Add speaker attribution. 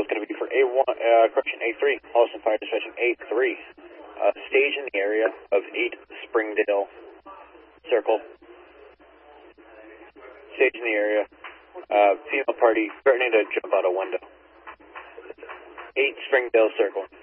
Speaker 1: going to be for A1, correction, A3, Holliston Fire Dispatching A3. Stage in the area of 8 Springdale Circle. Stage in the area. Female party threatening to jump out a window. 8 Springdale Circle.